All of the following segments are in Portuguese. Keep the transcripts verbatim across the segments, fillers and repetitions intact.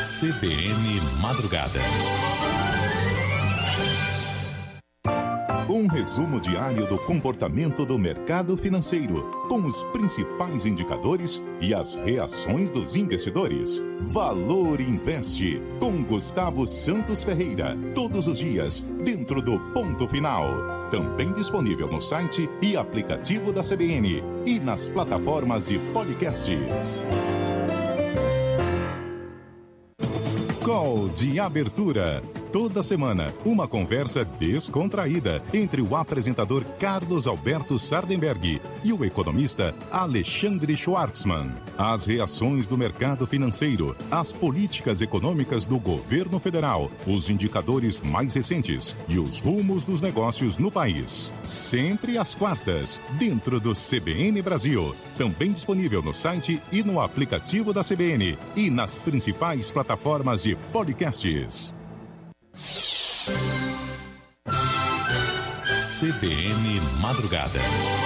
C B N Madrugada. Um resumo diário do comportamento do mercado financeiro, com os principais indicadores e as reações dos investidores. Valor Investe, com Gustavo Santos Ferreira, todos os dias, dentro do Ponto Final. Também disponível no site e aplicativo da C B N e nas plataformas de podcasts. Call de abertura. Toda semana, uma conversa descontraída entre o apresentador Carlos Alberto Sardenberg e o economista Alexandre Schwartzman. As reações do mercado financeiro, as políticas econômicas do governo federal, os indicadores mais recentes e os rumos dos negócios no país. Sempre às quartas, dentro do C B N Brasil. Também disponível no site e no aplicativo da C B N e nas principais plataformas de podcasts. C B N Madrugada.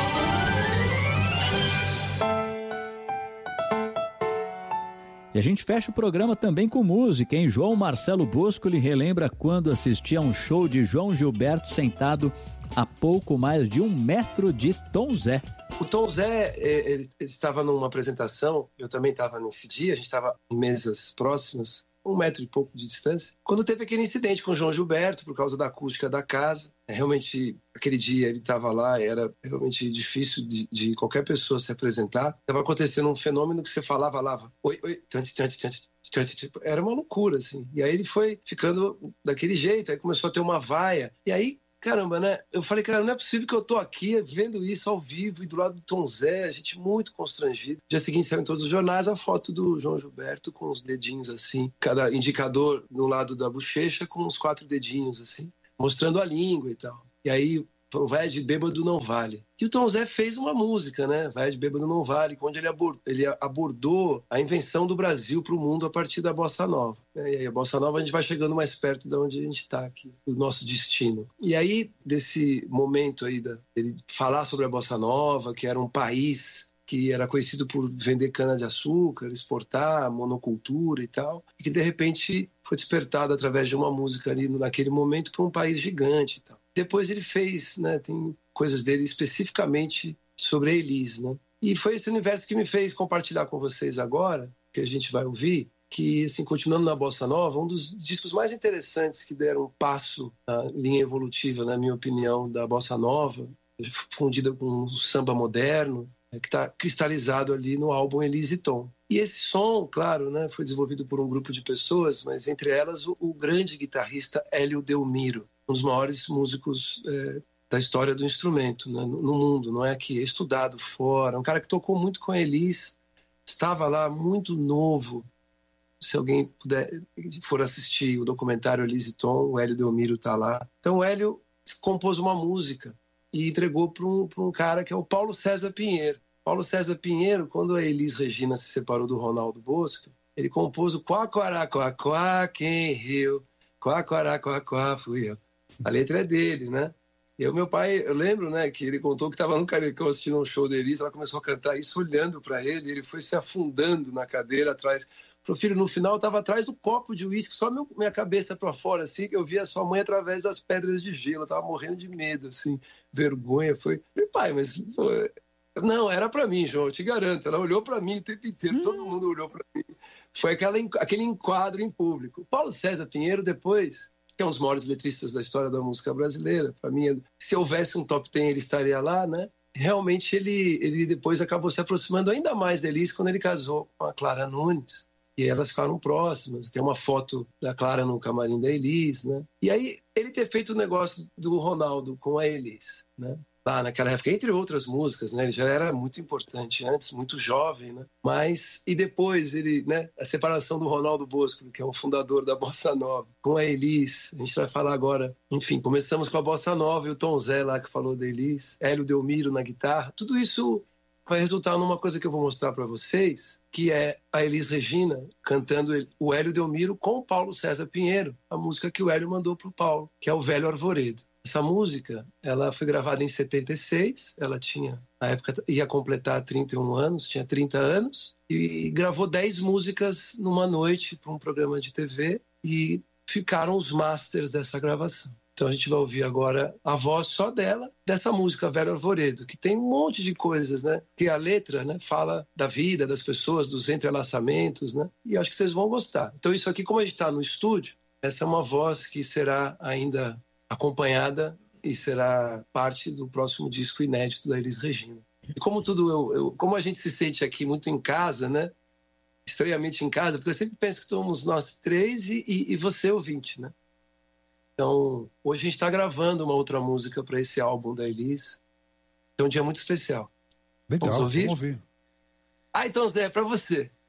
E a gente fecha o programa também com música, hein? João Marcelo Bosco lhe relembra quando assistia a um show de João Gilberto sentado a pouco mais de um metro de Tom Zé. O Tom Zé, ele, ele estava numa apresentação, eu também estava nesse dia, a gente estava em mesas próximas, um metro e pouco de distância, quando teve aquele incidente com o João Gilberto, por causa da acústica da casa. Realmente, aquele dia ele estava lá, era realmente difícil de, de qualquer pessoa se apresentar. Estava acontecendo um fenômeno que você falava, falava, oi, oi, tante, tante, tante, tante, era uma loucura, assim. E aí ele foi ficando daquele jeito, aí começou a ter uma vaia, e aí, caramba, né? Eu falei, cara, não é possível que eu tô aqui vendo isso ao vivo e do lado do Tom Zé, a gente muito constrangido. Dia seguinte saiu em todos os jornais a foto do João Gilberto com os dedinhos assim, cada indicador no lado da bochecha com os quatro dedinhos assim, mostrando a língua e tal. E aí, o Vai de Bêbado Não Vale. E o Tom Zé fez uma música, né? Vai de Bêbado Não Vale, onde ele abordou, ele abordou a invenção do Brasil para o mundo a partir da Bossa Nova. E aí, a Bossa Nova, a gente vai chegando mais perto de onde a gente está aqui, do nosso destino. E aí, desse momento aí, da, dele falar sobre a Bossa Nova, que era um país que era conhecido por vender cana-de-açúcar, exportar, monocultura e tal, e que, de repente, foi despertado através de uma música ali, naquele momento, para um país gigante e tal. Depois ele fez, né, tem coisas dele especificamente sobre a Elis, né? E foi esse universo que me fez compartilhar com vocês agora, que a gente vai ouvir, que, assim, continuando na Bossa Nova, um dos discos mais interessantes que deram um passo na linha evolutiva, na minha opinião, da Bossa Nova, fundida com o samba moderno, que está cristalizado ali no álbum Elis e Tom. E esse som, claro, né, foi desenvolvido por um grupo de pessoas, mas entre elas o, o grande guitarrista Hélio Delmiro, um dos maiores músicos é, da história do instrumento, né, no, no mundo, não é aqui, é estudado fora, um cara que tocou muito com a Elis, estava lá muito novo. Se alguém puder, for assistir o documentário Elis e Tom, o Hélio Delmiro está lá. Então o Hélio compôs uma música e entregou para um, para um cara que é o Paulo César Pinheiro. Paulo César Pinheiro, quando a Elis Regina se separou do Ronaldo Bosco, ele compôs o Quá, Quará, Quá, Quá, quem riu, Quá, Quará, Quá, Quá, fui eu. A letra é dele, né? E o meu pai, eu lembro, né, que ele contou que estava no Caricão assistindo um show da Elis, ela começou a cantar isso olhando para ele, ele foi se afundando na cadeira atrás. Falou, filho, no final eu estava atrás do copo de uísque, só meu, minha cabeça para fora, assim, que eu via a sua mãe através das pedras de gelo, eu estava morrendo de medo, assim, vergonha. Foi, meu pai, mas... Pô, não, era para mim, João, eu te garanto, ela olhou para mim o tempo inteiro, hum. todo mundo olhou para mim. Foi aquela, aquele enquadro em público. Paulo César Pinheiro, depois, que é um dos maiores letristas da história da música brasileira, para mim, se houvesse um top dez, ele estaria lá, né? Realmente, ele, ele depois acabou se aproximando ainda mais da Elis quando ele casou com a Clara Nunes. E elas ficaram próximas. Tem uma foto da Clara no camarim da Elis, né? E aí, ele ter feito o negócio do Ronaldo com a Elis, né? Lá naquela época, entre outras músicas, né? Ele já era muito importante antes, muito jovem, né? Mas, e depois, ele, né? A separação do Ronaldo Bosco, que é o fundador da Bossa Nova, com a Elis, a gente vai falar agora, enfim, começamos com a Bossa Nova e o Tom Zé lá que falou da Elis, Hélio Delmiro na guitarra, tudo isso vai resultar numa coisa que eu vou mostrar para vocês, que é a Elis Regina cantando o Hélio Delmiro com o Paulo César Pinheiro, a música que o Hélio mandou pro Paulo, que é o Velho Arvoredo. Essa música, ela foi gravada em setenta e seis, ela tinha Na época ia completar trinta e um anos, tinha trinta anos, e gravou dez músicas numa noite para um programa de T V e ficaram os masters dessa gravação. Então a gente vai ouvir agora a voz só dela, dessa música Vera Arvoredo, que tem um monte de coisas, né? Que a letra, né, fala da vida, das pessoas, dos entrelaçamentos, né? E acho que vocês vão gostar. Então isso aqui, como a gente está no estúdio, essa é uma voz que será ainda acompanhada e será parte do próximo disco inédito da Elis Regina. E como tudo, eu, eu, como a gente se sente aqui muito em casa, né? Estranhamente em casa, porque eu sempre penso que somos nós três e, e, e você, ouvinte, né? Então, hoje a gente está gravando uma outra música para esse álbum da Elis. É um dia muito especial. Legal, vamos ouvir? Vamos ouvir. Ah, então, Zé, é para você.